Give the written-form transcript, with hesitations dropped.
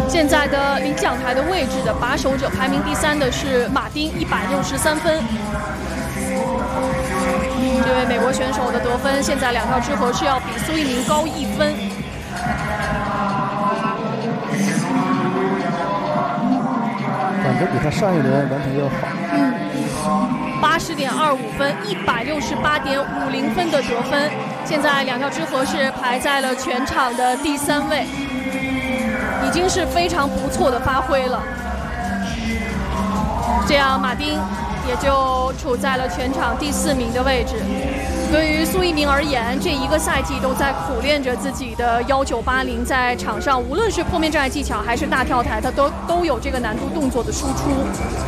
现在的领奖台的位置的把守者，排名第3的是马丁，163分。这位美国选手的得分，现在2跳之和是要比苏一鸣高1分。 感觉比他上一轮完成要好。 80.25分，168.50分的得分。现在2跳之和是排在了全场的第3位，已经是非常不错的发挥了。这样马丁也就处在了全场第4名的位置。对于苏一鸣而言，这一个赛季都在苦练着自己的1980，在场上无论是坡面障碍技巧还是大跳台，他都有这个难度动作的输出。